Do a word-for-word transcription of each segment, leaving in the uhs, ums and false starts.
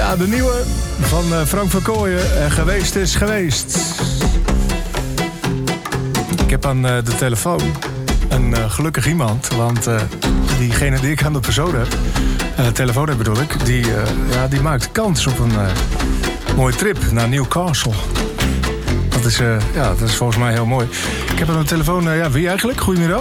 Ja, de nieuwe van uh, Frank van Kooijen. Uh, geweest is geweest. Ik heb aan uh, de telefoon een uh, gelukkig iemand. Want uh, diegene die ik aan de persoon heb, uh, telefoon heb bedoel ik, die, uh, ja, die maakt kans op een uh, mooie trip naar Newcastle. Dat is, uh, ja, dat is volgens mij heel mooi. Ik heb aan de telefoon, uh, ja, wie eigenlijk? Goedemiddag.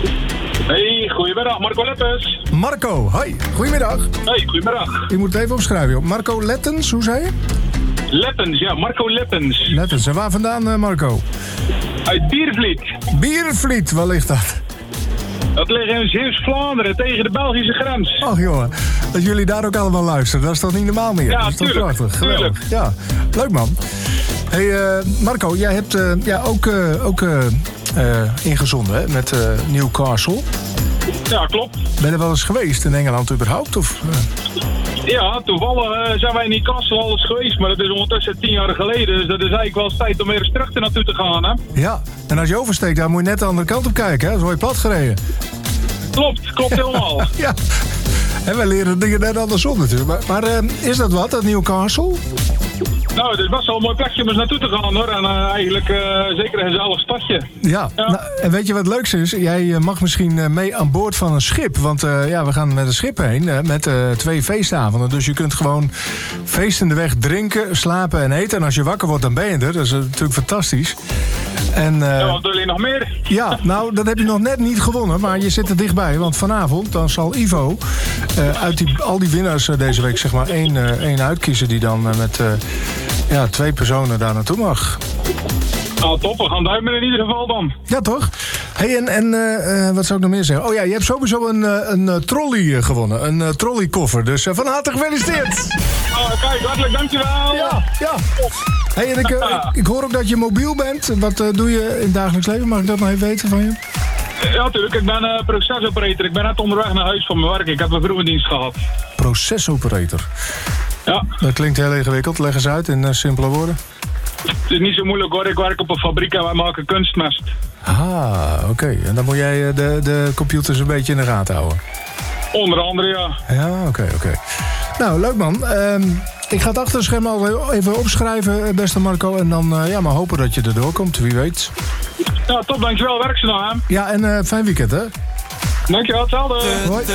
Hey, goedemiddag, Marco Lettens. Marco, hoi, goedemiddag. Hey, goedemiddag. Je moet het even opschrijven, joh. Marco Lettens, hoe zei je? Lettens, ja, Marco Lettens. Lettens, en waar vandaan, uh, Marco? Uit Biervliet. Biervliet, waar ligt dat? Dat ligt in Zeeuws-Vlaanderen, tegen de Belgische grens. Ach jongen, dat jullie daar ook allemaal luisteren, dat is toch niet normaal meer? Ja, dat is toch tuurlijk, prachtig, tuurlijk. Ja, leuk man. Hey uh, Marco, jij hebt uh, ja, ook, uh, ook uh, uh, ingezonden hè, met uh, Newcastle. Ja, klopt. Ben je er wel eens geweest in Engeland überhaupt? Of, uh? Ja, toevallig uh, zijn wij in Newcastle al eens geweest, maar dat is ondertussen tien jaar geleden. Dus dat is eigenlijk wel eens tijd om weer eens terug naartoe te gaan, hè? Ja, en als je oversteekt, dan moet je net de andere kant op kijken, hè? Dan word je plat gereden. Klopt, klopt helemaal. Ja, en wij leren dingen net andersom natuurlijk. Maar, maar uh, is dat wat, dat Newcastle? Nou, het is best wel een mooi plekje om eens naartoe te gaan, hoor. En uh, eigenlijk uh, zeker een gezellig stadje. Ja, ja. Nou, en weet je wat het leukste is? Jij uh, mag misschien uh, mee aan boord van een schip. Want uh, ja, we gaan met een schip heen uh, met uh, twee feestavonden. Dus je kunt gewoon feestende weg drinken, slapen en eten. En als je wakker wordt, dan ben je er. Dat is uh, natuurlijk fantastisch. En, uh, ja, wat wil je nog meer? Ja, nou, dat heb je nog net niet gewonnen. Maar je zit er dichtbij. Want vanavond dan zal Ivo uh, uit die, al die winnaars uh, deze week zeg maar één, uh, één uitkiezen die dan uh, met... Uh, Ja, twee personen daar naartoe mag. Nou, top. We gaan duimen in ieder geval dan. Ja, toch? Hey, en, en uh, wat zou ik nog meer zeggen? Oh ja, je hebt sowieso een, uh, een uh, trolley uh, gewonnen. Een uh, trolleykoffer. Dus uh, van harte gefeliciteerd. Oh, kijk, hartelijk dankjewel. Ja, ja. Hey, en ik, uh, ik, ik hoor ook dat je mobiel bent. Wat uh, doe je in het dagelijks leven? Mag ik dat nog even weten van je? Ja, natuurlijk. Ik ben uh, procesoperator. Ik ben net onderweg naar huis van mijn werk. Ik heb een vroegdienst gehad. Procesoperator? Ja. Dat klinkt heel ingewikkeld. Leg eens uit in uh, simpele woorden. Het is niet zo moeilijk hoor. Ik werk op een fabriek en wij maken kunstmest. Ah, oké. Okay. En dan moet jij uh, de, de computers een beetje in de gaten houden? Onder andere, ja. Ja, oké, okay, oké. Okay. Nou, leuk man. Um, ik ga het achter het scherm al even opschrijven, beste Marco. En dan uh, ja, maar hopen dat je er doorkomt, wie weet. Ja, top. Dankjewel. Werk ze nog aan. Ja, en uh, fijn weekend, hè? Dankjewel. Hetzelfde. Hoi.